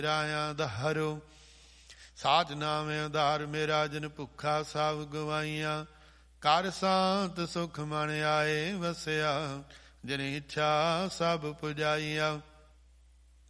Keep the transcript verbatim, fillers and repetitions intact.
ਰਾਇਆ ਦਹਾਰੋ। ਸਾਧ ਨਾਮ ਉਧਾਰ ਮੇਰਾ ਜਿਨ ਭੁੱਖਾ ਸਭ ਗਵਾਈਆਂ। ਕਰ ਸਾਤ ਸੁਖ ਮਨ ਆਏ ਵਸਿਆ ਜਿਨ ਇੱਛਾ ਸਭ ਪੁਜਾਈਆ।